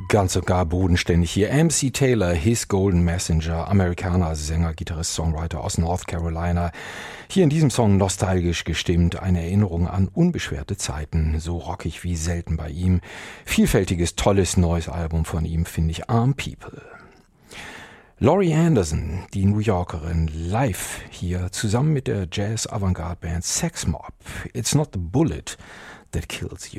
Ganz und gar bodenständig hier. MC Taylor, His Golden Messenger, Amerikaner, Sänger, Gitarrist, Songwriter aus North Carolina. Hier in diesem Song nostalgisch gestimmt, eine Erinnerung an unbeschwerte Zeiten, so rockig wie selten bei ihm. Vielfältiges, tolles neues Album von ihm finde ich Arm People. Laurie Anderson, die New Yorkerin, live hier zusammen mit der Jazz-Avantgarde-Band Sex Mob. It's not the bullet that kills you.